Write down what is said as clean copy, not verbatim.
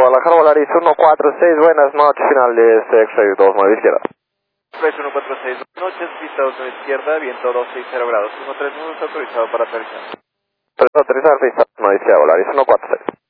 Guadalajara, Volaris 146, buenas noches, final de X-Ray 29 izquierda. Express 146, buenas noches, pista 29 izquierda, viento 260 grados, 13 minutos autorizado para aterrizar. Autorizar pista 29 izquierda, Volaris 146.